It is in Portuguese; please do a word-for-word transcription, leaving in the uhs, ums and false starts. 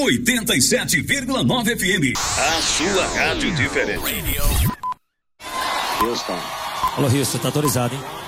oitenta e sete vírgula nove F M. A sua rádio diferente. Alô, Rio, você tá autorizado, hein?